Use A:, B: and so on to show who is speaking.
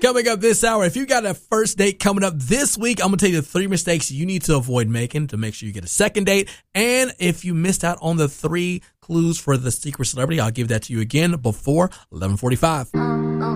A: Coming up this hour, if you got a first date coming up this week, I'm going to tell you the 3 mistakes you need to avoid making to make sure you get a second date. And if you missed out on the 3 clues for the secret celebrity, I'll give that to you again before 11:45.